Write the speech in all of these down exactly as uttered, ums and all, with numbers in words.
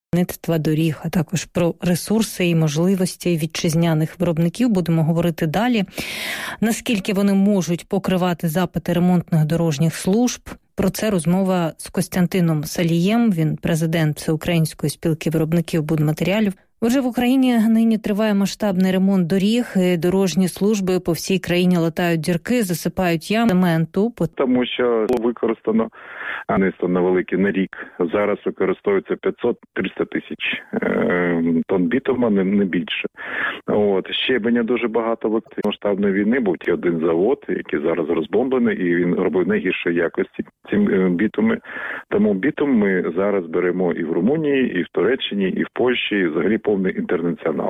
будівництва доріг, а також про ресурси і можливості вітчизняних виробників будемо говорити далі. Наскільки вони можуть покривати запити ремонтних дорожніх служб? Про це розмова з Костянтином Салієм, він президент Всеукраїнської спілки виробників будматеріалів. Отже, в Україні нині триває масштабний ремонт доріг, і дорожні служби по всій країні латають дірки, засипають ями цементу. Тому що використано нанесено на великий на рік. Зараз використовується п'ятсот-триста тисяч е, тонн бітума, не, не більше. От. Щебеня дуже багато в масштабної війни. Був ті один завод, який зараз розбомблений, і він робив найгіршої якості ці бітуми. Тому бітум ми зараз беремо і в Румунії, і в Туреччині, і в Польщі, і взагалі повний інтернаціонал.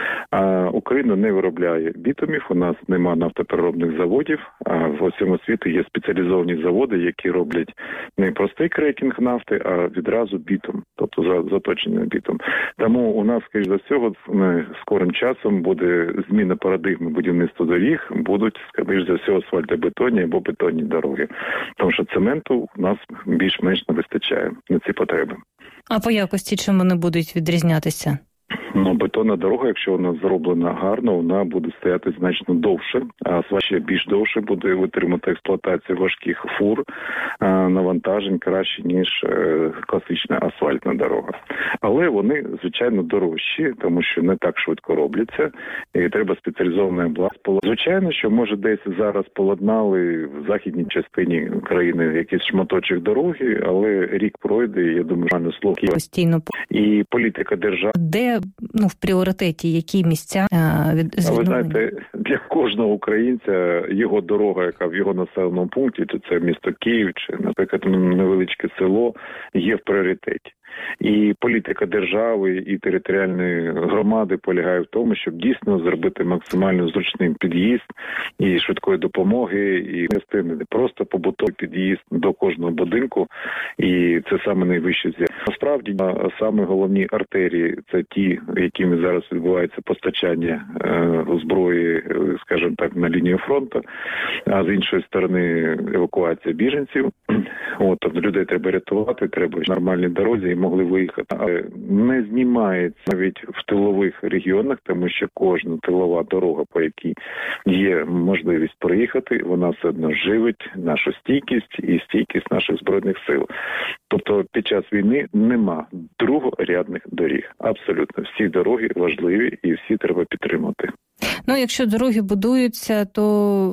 А Україна не виробляє бітумів, у нас немає нафтопереробних заводів, а в усьому світі є спеціалізовані заводи, які роблять не простий крекінг нафти, а відразу бітум, тобто заточений бітум. Тому у нас, скоріш за всього, скорим часом буде зміна парадигми будівництва доріг, будуть, скоріш за всього, асфальтобетонні або бетонні дороги. Тому що цементу у нас більш-менш не вистачає на ці потреби. А по якості чим вони будуть відрізнятися? Ну, бетонна дорога, якщо вона зроблена гарно, вона буде стояти значно довше, а асфальт ще більш довше буде витримати експлуатацію важких фур, навантажень краще, ніж класична асфальтна дорога. Але вони, звичайно, дорожчі, тому що не так швидко робляться, і треба спеціалізований обладнання. Звичайно, що, може, десь зараз поладнали в західній частині країни якісь шматочок дороги, але рік пройде, і я думаю, що не слово постійно. І політика держави. Де, ну, в пріоритеті, які місця від А ви знаєте, для кожного українця його дорога, яка в його населеному пункті, то це місто Київ, чи, наприклад, невеличке село, є в пріоритеті. І політика держави, і територіальної громади полягає в тому, щоб дійсно зробити максимально зручним під'їзд і швидкої допомоги, і не просто побутовий під'їзд до кожного будинку, і це саме найвище взяття. Насправді, саме головні артерії – це ті, якими зараз відбувається постачання е, зброї, скажімо так, на лінію фронту, а з іншої сторони евакуація біженців. От, тобто людей треба рятувати, треба нормальні дорозі і могли виїхати. Але не знімається навіть в тилових регіонах, тому що кожна тилова дорога, по якій є можливість проїхати, вона все одно живить нашу стійкість і стійкість наших Збройних сил. Тобто під час війни нема другорядних доріг. Абсолютно. Всі дороги важливі і всі треба підтримати. Ну, якщо дороги будуються, то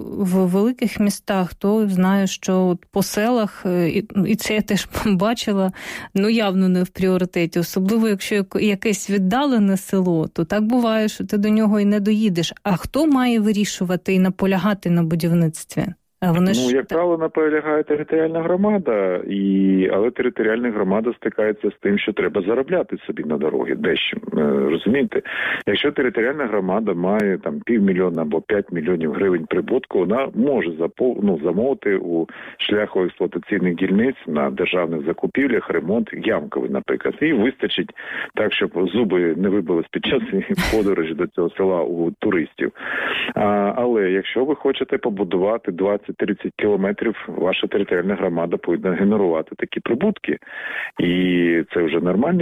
в великих містах, то знаю, що по селах, і це я теж бачила, ну явно не в пріоритеті. Особливо, якщо якесь віддалене село, то так буває, що ти до нього і не доїдеш. А хто має вирішувати і наполягати на будівництві? А вони ну, ж... як правило, наполягає територіальна громада, і... але територіальна громада стикається з тим, що треба заробляти собі на дороги дещо. Розумієте? Якщо територіальна громада має там півмільйона або п'ять мільйонів гривень прибутку, вона може запов... ну, замовити у шляхоексплуатаційних дільниць на державних закупівлях ремонт ямковий, наприклад. І вистачить так, щоб зуби не вибились під час подорожі до цього села у туристів. А, але якщо ви хочете побудувати двадцять-тридцять кілометрів, ваша територіальна громада повинна генерувати такі прибутки. І це вже нормальні